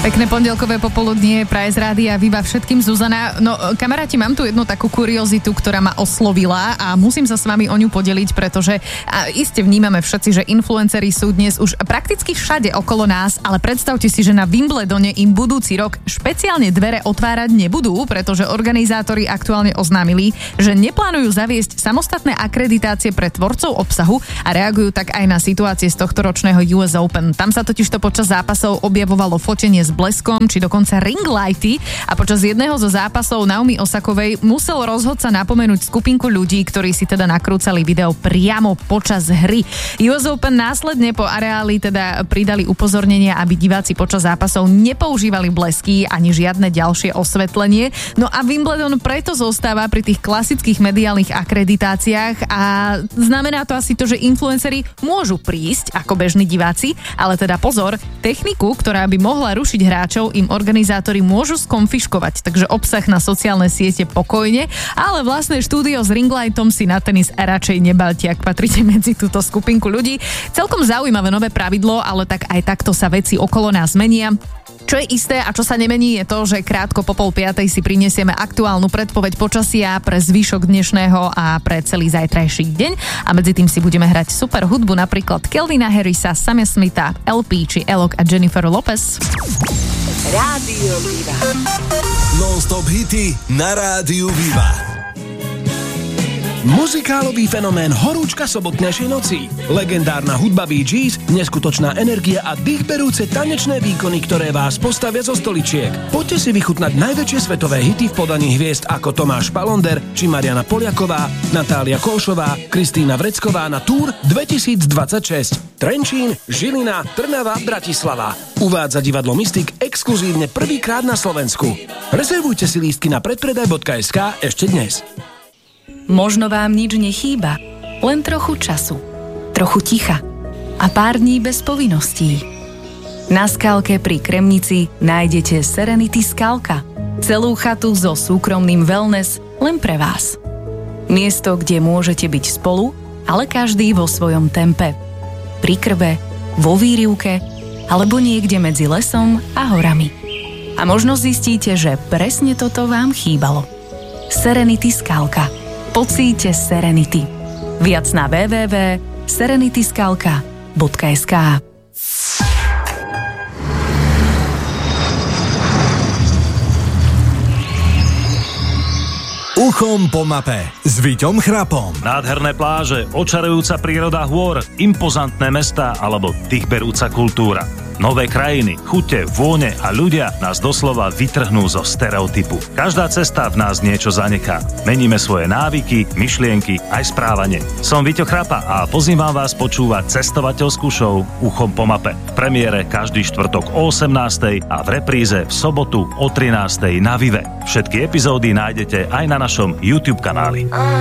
Pekné pondelkové popoludnie, praje z Rádia Viva všetkým. Zuzana, no kamaráti, mám tu jednu takú kuriozitu, ktorá ma oslovila a musím sa s vami o ňu podeliť, pretože iste vnímame všetci, že influenceri sú dnes už prakticky všade okolo nás, ale predstavte si, že na Wimbledone im budúci rok špeciálne dvere otvárať nebudú, pretože organizátori aktuálne oznámili, že neplánujú zaviesť samostatné akreditácie pre tvorcov obsahu a reagujú tak aj na situácie z tohto ročného US Open. Tam sa totižto počas zápasov objavovalo fotenie s bleskom, či dokonca ring lighty a počas jedného zo zápasov Naomi Osakovej musel rozhodca napomenúť skupinku ľudí, ktorí si teda nakrúcali video priamo počas hry. US Open následne po areáli teda pridali upozornenia, aby diváci počas zápasov nepoužívali blesky ani žiadne ďalšie osvetlenie. No a Wimbledon preto zostáva pri tých klasických mediálnych akreditáciách a znamená to asi to, že influenceri môžu prísť ako bežní diváci, ale teda pozor, techniku, ktorá by mohla rušiť hráčov, im organizátori môžu skonfiškovať, takže obsah na sociálne siete pokojne, ale vlastné štúdio s ringlightom si na tenis radšej nebalte, ak patríte medzi túto skupinku ľudí. Celkom zaujímavé nové pravidlo, ale tak aj takto sa veci okolo nás menia. Čo je isté a čo sa nemení je to, že krátko po 4:30 si prinesieme aktuálnu predpoveď počasia pre zvyšok dnešného a pre celý zajtrajší deň a medzi tým si budeme hrať super hudbu, napríklad Calvina Harrisa, Sama Smitha, LP či Elok a Jennifer Lopez. Rádio Viva. Non-stop hity na Rádiu Viva. Muzikálový fenomén horúčka sobotnejšej noci. Legendárna hudba Bee Gees, neskutočná energia a dýchberúce tanečné výkony, ktoré vás postavia zo stoličiek. Poďte si vychutnať najväčšie svetové hity v podaní hviezd ako Tomáš Palonder či Mariana Poliaková, Natália Kolšová, Kristína Vrecková na Tour 2026. Trenčín, Žilina, Trnava, Bratislava. Uvádza divadlo Mystik exkluzívne prvýkrát na Slovensku. Rezervujte si lístky na predpredaj.sk ešte dnes. Možno vám nič nechýba, len trochu času, trochu ticha a pár dní bez povinností. Na Skalke pri Kremnici nájdete Serenity Skalka, celú chatu so súkromným wellness len pre vás. Miesto, kde môžete byť spolu, ale každý vo svojom tempe. Pri krbe, vo výrivke alebo niekde medzi lesom a horami. A možno zistíte, že presne toto vám chýbalo. Serenity Skalka. Pocíte Serenity. Viac na www.serenityskalka.sk. Uchom po mape s Víťom Chrapom. Nádherné pláže, očarujúca príroda hôr, impozantné mestá alebo dýchberúca kultúra. Nové krajiny, chute, vône a ľudia nás doslova vytrhnú zo stereotypu. Každá cesta v nás niečo zanechá. Meníme svoje návyky, myšlienky aj správanie. Som Víťo Chrapa a pozývam vás počúvať cestovateľskú show Uchom po mape. V premiére každý štvrtok o 18:00 a v repríze v sobotu o 13:00 na Vive. Všetky epizódy nájdete aj na našom YouTube kanáli.